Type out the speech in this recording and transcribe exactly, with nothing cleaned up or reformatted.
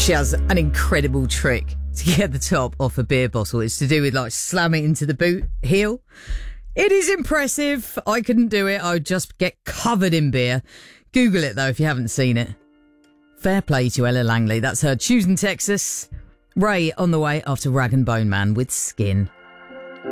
She has an incredible trick to get the top off a beer bottle. It's to do with like slamming it into the boot heel. It is impressive. I couldn't do it. I would just get covered in beer. Google it though if you haven't seen it. Fair play to Ella Langley. That's her Choosing Texas. Ray on the way after Rag and Bone Man with Skin.